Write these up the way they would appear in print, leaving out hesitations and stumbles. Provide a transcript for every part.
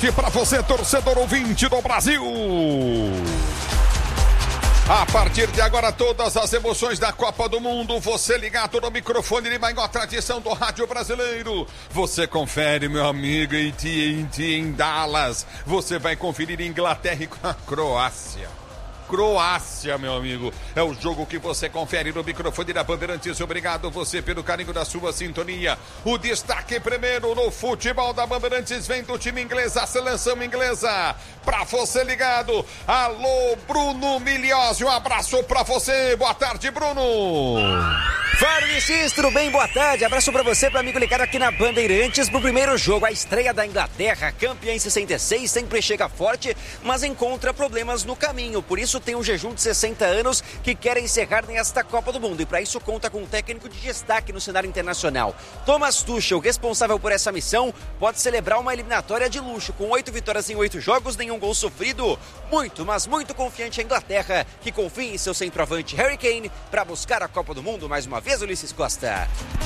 Para você, torcedor ouvinte do Brasil. A partir de agora, todas as emoções da Copa do Mundo, você ligado no microfone de maior tradição do rádio brasileiro. Você confere, meu amigo, em Dallas. Você vai conferir Inglaterra com a Croácia. Croácia, meu amigo, é o jogo que você confere no microfone da Bandeirantes. Obrigado você pelo carinho da sua sintonia. O destaque primeiro no futebol da Bandeirantes vem do time inglês, a seleção inglesa. Pra você ligado, alô Bruno Miliose, um abraço pra você, boa tarde, Bruno. Fala, Ulisses, tudo bem? Boa tarde, abraço pra você, pro amigo ligado aqui na Bandeirantes. Pro primeiro jogo, a estreia da Inglaterra, campeã em 66, sempre chega forte, mas encontra problemas no caminho. Por isso tem um jejum de 60 anos que quer encerrar nesta Copa do Mundo. E para isso conta com um técnico de destaque no cenário internacional. Thomas Tuchel, responsável por essa missão, pode celebrar uma eliminatória de luxo, com 8 vitórias em 8 jogos, nenhum gol sofrido. Muito, mas muito confiante a Inglaterra, que confia em seu centroavante Harry Kane para buscar a Copa do Mundo mais uma vez, Ulisses Costa.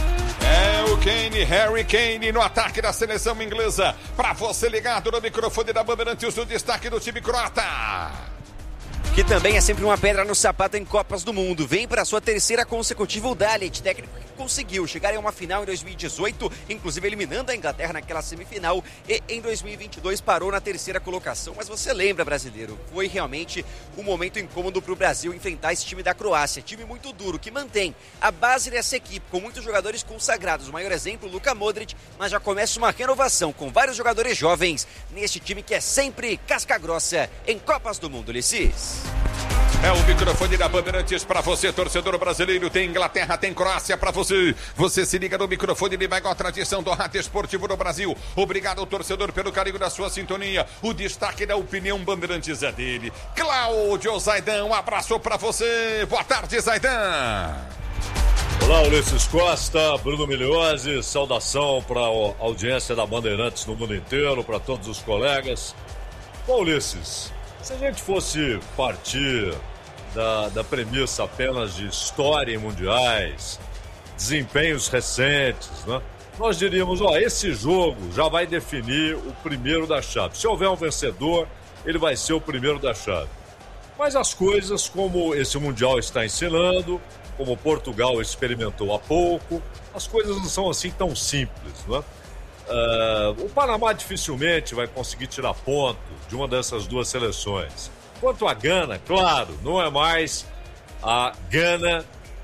É o Kane, Harry Kane no ataque da seleção inglesa. Para você ligado no microfone da Bandeirantes, o destaque do time croata. Que também é sempre uma pedra no sapato em Copas do Mundo. Vem para sua terceira consecutiva o Dalit, técnico que conseguiu chegar em uma final em 2018, inclusive eliminando a Inglaterra naquela semifinal, e em 2022 parou na terceira colocação. Mas você lembra, brasileiro, foi realmente um momento incômodo para o Brasil enfrentar esse time da Croácia, time muito duro, que mantém a base dessa equipe, com muitos jogadores consagrados. O maior exemplo, Luka Modric, mas já começa uma renovação com vários jogadores jovens neste time que é sempre casca grossa em Copas do Mundo, Ulisses. É o microfone da Bandeirantes para você, torcedor brasileiro. Tem Inglaterra, tem Croácia para você. Você se liga no microfone de maior tradição do rádio esportivo do Brasil. Obrigado, torcedor, pelo carinho da sua sintonia. O destaque da opinião Bandeirantes é dele. Cláudio Zaidan, um abraço para você. Boa tarde, Zaidan. Olá, Ulisses Costa, Bruno Miliose, saudação para a audiência da Bandeirantes no mundo inteiro, para todos os colegas. Bom, Ulisses, se a gente fosse partir da premissa apenas de história em mundiais, desempenhos recentes, né? Nós diríamos, esse jogo já vai definir o primeiro da chave. Se houver um vencedor, ele vai ser o primeiro da chave. Mas as coisas, como esse Mundial está ensinando, como Portugal experimentou há pouco, as coisas não são assim tão simples, né? O Panamá dificilmente vai conseguir tirar ponto de uma dessas duas seleções. Quanto à Gana, claro, não é mais a Gana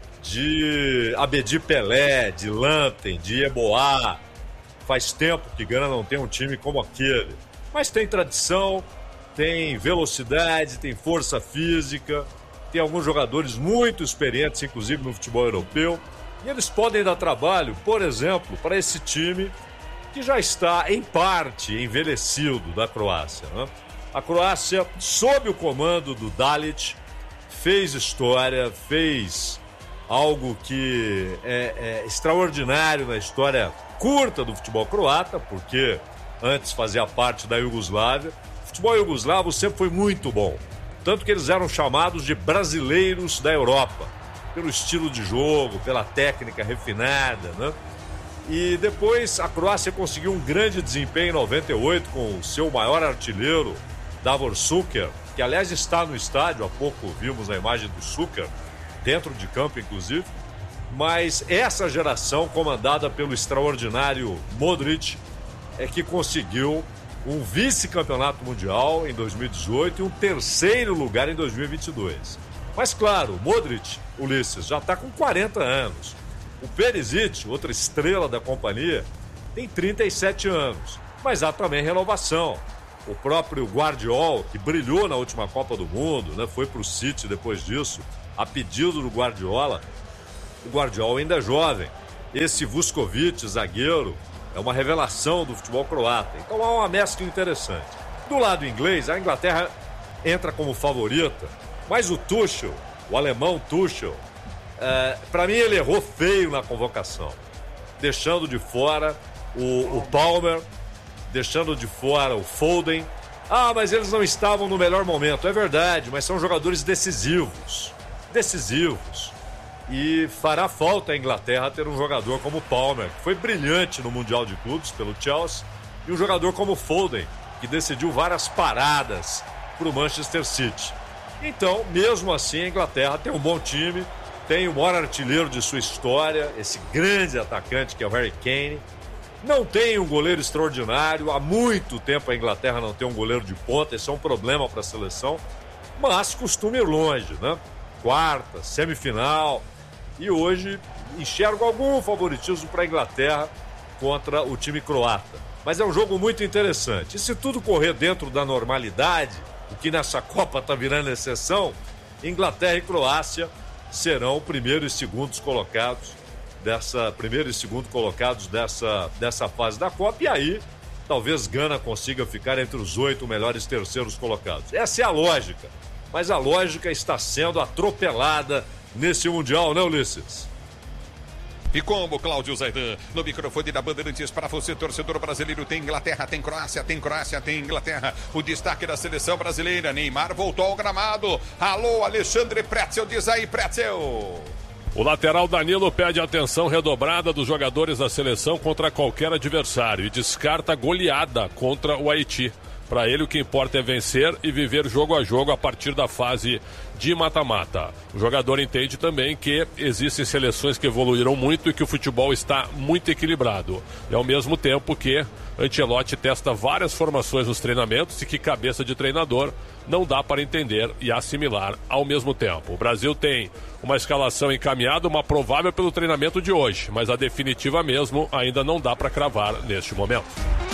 de Abedi Pelé, de Lantem, de Eboá. Faz tempo que Gana não tem um time como aquele. Mas tem tradição, tem velocidade, tem força física, tem alguns jogadores muito experientes, inclusive no futebol europeu. E eles podem dar trabalho, por exemplo, para esse time que já está, em parte, envelhecido da Croácia, né? A Croácia, sob o comando do Dalit, fez história, fez algo que é extraordinário na história curta do futebol croata, porque antes fazia parte da Iugoslávia. O futebol iugoslavo sempre foi muito bom, tanto que eles eram chamados de brasileiros da Europa, pelo estilo de jogo, pela técnica refinada, né? E depois a Croácia conseguiu um grande desempenho em 98 com o seu maior artilheiro, Davor Šuker, que aliás está no estádio, há pouco vimos a imagem do Šuker, dentro de campo inclusive. Mas essa geração, comandada pelo extraordinário Modric, é que conseguiu um vice-campeonato mundial em 2018 e um terceiro lugar em 2022. Mas claro, Modric, Ulisses, já está com 40 anos. O Perisic, outra estrela da companhia, tem 37 anos, mas há também renovação. O próprio Guardiola, que brilhou na última Copa do Mundo, né, foi para o City depois disso, a pedido do Guardiola. O Guardiola ainda é jovem. Esse Vuskovic, zagueiro, é uma revelação do futebol croata. Então há uma mescla interessante. Do lado inglês, a Inglaterra entra como favorita, mas o Tuchel, o alemão Tuchel, para mim ele errou feio na convocação, deixando de fora o Palmer, deixando de fora o Foden. Mas eles não estavam no melhor momento. É verdade, mas são jogadores decisivos. E fará falta a Inglaterra ter um jogador como o Palmer, que foi brilhante no Mundial de Clubes pelo Chelsea, e um jogador como o Foden, que decidiu várias paradas para o Manchester City. Então, mesmo assim, a Inglaterra tem um bom time, tem o maior artilheiro de sua história, esse grande atacante que é o Harry Kane. Não tem um goleiro extraordinário, há muito tempo a Inglaterra não tem um goleiro de ponta, esse é um problema para a seleção, mas costuma ir longe, né? Quarta, semifinal, e hoje enxergo algum favoritismo para a Inglaterra contra o time croata. Mas é um jogo muito interessante. E se tudo correr dentro da normalidade, o que nessa Copa está virando exceção, Inglaterra e Croácia serão o primeiro e segundo colocados dessa fase da Copa, e aí talvez Gana consiga ficar entre os 8 melhores terceiros colocados. Essa é a lógica, mas a lógica está sendo atropelada nesse Mundial, né, Ulisses? E como, Cláudio Zaidan, no microfone da Bandeirantes para você, torcedor brasileiro, tem Inglaterra, tem Croácia, tem Inglaterra. O destaque da seleção brasileira, Neymar voltou ao gramado. Alô, Alexandre Pretzel, diz aí, Pretzel. O lateral Danilo pede atenção redobrada dos jogadores da seleção contra qualquer adversário e descarta goleada contra o Haiti. Para ele, o que importa é vencer e viver jogo a jogo a partir da fase de mata-mata. O jogador entende também que existem seleções que evoluíram muito e que o futebol está muito equilibrado. E ao mesmo tempo que Ancelotti testa várias formações nos treinamentos e que cabeça de treinador não dá para entender e assimilar ao mesmo tempo. O Brasil tem uma escalação encaminhada, uma provável pelo treinamento de hoje, mas a definitiva mesmo ainda não dá para cravar neste momento.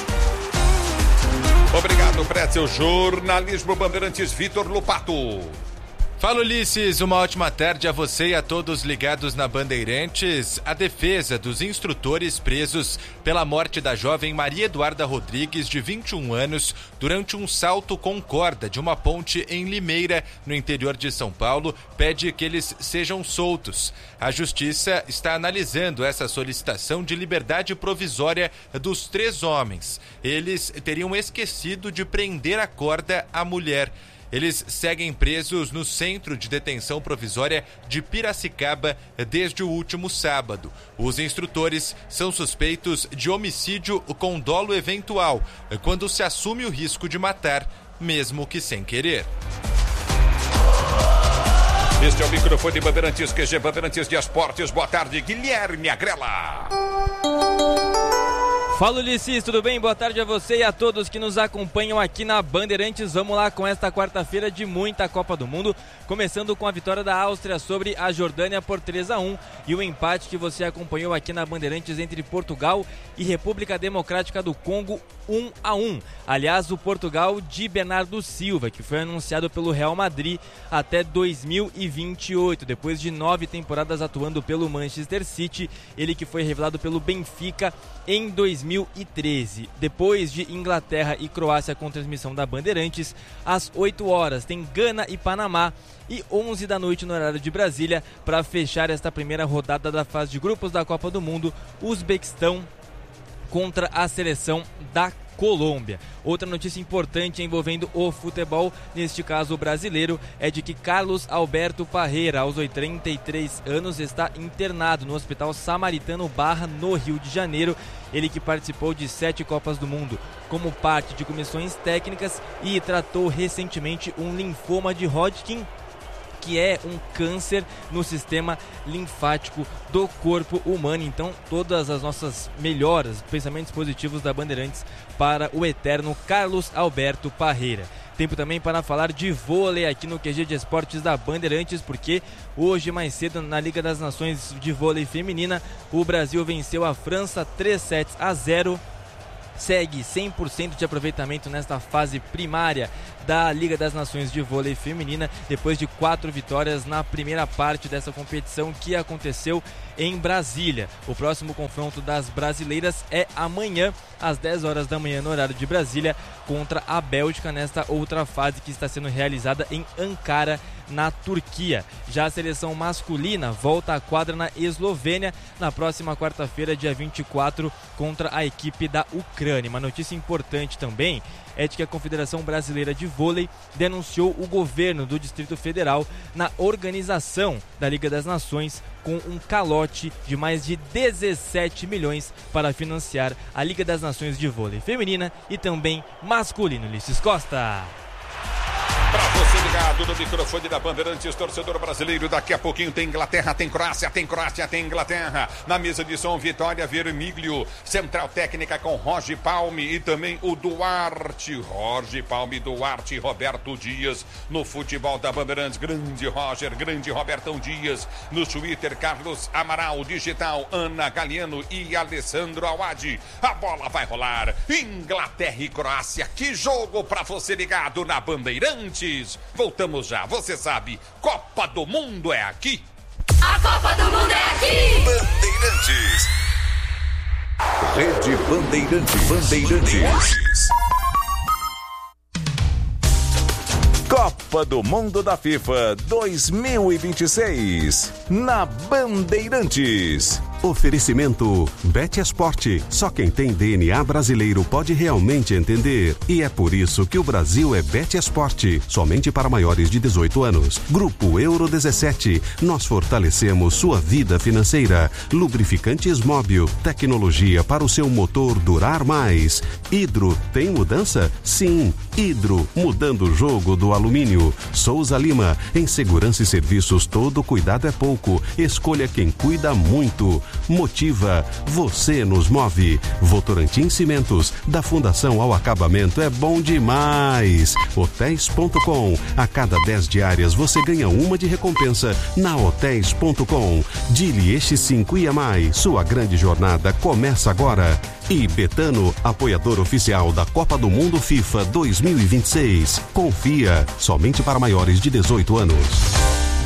Obrigado, Pretzel. Jornalismo Bandeirantes, Vitor Lupato. Fala, Ulisses, uma ótima tarde a você e a todos ligados na Bandeirantes. A defesa dos instrutores presos pela morte da jovem Maria Eduarda Rodrigues, de 21 anos, durante um salto com corda de uma ponte em Limeira, no interior de São Paulo, pede que eles sejam soltos. A Justiça está analisando essa solicitação de liberdade provisória dos 3 homens. Eles teriam esquecido de prender a corda à mulher. Eles seguem presos no Centro de Detenção Provisória de Piracicaba desde o último sábado. Os instrutores são suspeitos de homicídio com dolo eventual, quando se assume o risco de matar, mesmo que sem querer. Este é o microfone Bandeirantes, QG Bandeirantes de Esportes. Boa tarde, Guilherme Agrela. Fala, Ulisses, tudo bem? Boa tarde a você e a todos que nos acompanham aqui na Bandeirantes. Vamos lá com esta quarta-feira de muita Copa do Mundo, começando com a vitória da Áustria sobre a Jordânia por 3-1 e o empate que você acompanhou aqui na Bandeirantes entre Portugal e República Democrática do Congo, 1-1. Aliás, o Portugal de Bernardo Silva, que foi anunciado pelo Real Madrid até 2028, depois de 9 temporadas atuando pelo Manchester City, ele que foi revelado pelo Benfica em 2013. Depois de Inglaterra e Croácia com transmissão da Bandeirantes, às 8 horas tem Gana e Panamá e 11 da noite no horário de Brasília, para fechar esta primeira rodada da fase de grupos da Copa do Mundo, Uzbequistão contra a seleção da Colômbia. Outra notícia importante envolvendo o futebol, neste caso brasileiro, é de que Carlos Alberto Parreira, aos 83 anos, está internado no Hospital Samaritano Barra, no Rio de Janeiro. Ele que participou de 7 Copas do Mundo como parte de comissões técnicas e tratou recentemente um linfoma de Hodgkin, que é um câncer no sistema linfático do corpo humano. Então, todas as nossas melhoras, pensamentos positivos da Bandeirantes para o eterno Carlos Alberto Parreira. Tempo também para falar de vôlei aqui no QG de Esportes da Bandeirantes, porque hoje, mais cedo, na Liga das Nações de Vôlei Feminina, o Brasil venceu a França 3-0. Segue 100% de aproveitamento nesta fase primária da Liga das Nações de Vôlei Feminina, depois de 4 vitórias na primeira parte dessa competição que aconteceu em Brasília. O próximo confronto das brasileiras é amanhã, às 10 horas da manhã, no horário de Brasília, contra a Bélgica, nesta outra fase que está sendo realizada em Ankara, na Turquia. Já a seleção masculina volta à quadra na Eslovênia na próxima quarta-feira, dia 24, contra a equipe da Ucrânia. Uma notícia importante também é de que a Confederação Brasileira de Vôlei denunciou o governo do Distrito Federal na organização da Liga das Nações com um calote de mais de 17 milhões para financiar a Liga das Nações de Vôlei feminina e também masculino. Ulisses Costa. Para você ligado no microfone da Bandeirantes, torcedor brasileiro, daqui a pouquinho tem Inglaterra, tem Croácia, tem Inglaterra. Na mesa de som, Vitória Vermíglio, central técnica com Roger Palme e também o Duarte. Roger Palme, Duarte, Roberto Dias no futebol da Bandeirantes. Grande Roger, grande Robertão Dias. No Twitter, Carlos Amaral, digital, Ana Galiano e Alessandro Awad. A bola vai rolar. Inglaterra e Croácia, que jogo para você ligado na Bandeirantes. Voltamos já, você sabe, Copa do Mundo é aqui. A Copa do Mundo é aqui. Bandeirantes. Rede Bandeirantes. Copa do Mundo da FIFA 2026 na Bandeirantes. Oferecimento Bet Esporte. Só quem tem DNA brasileiro pode realmente entender. E é por isso que o Brasil é Bet Esporte. Somente para maiores de 18 anos. Grupo Euro 17. Nós fortalecemos sua vida financeira. Lubrificantes Móbil. Tecnologia para o seu motor durar mais. Hidro tem mudança? Sim. Hidro, mudando o jogo do alumínio. Souza Lima. Em segurança e serviços, todo cuidado é pouco. Escolha quem cuida muito. Motiva, você nos move. Votorantim Cimentos, da fundação ao acabamento é bom demais. Hotéis.com, a cada 10 diárias você ganha uma de recompensa na Hotéis.com. Dili X5 IMAI, sua grande jornada começa agora. E Betano, apoiador oficial da Copa do Mundo FIFA 2026. Confia, somente para maiores de 18 anos.